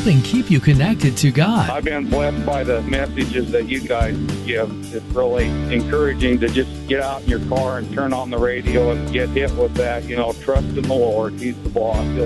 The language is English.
helping keep you connected to God. I've been blessed by the messages that you guys give. It's really encouraging to just get out in your car and turn on the radio and get hit with that, trust in the Lord. He's the boss. He'll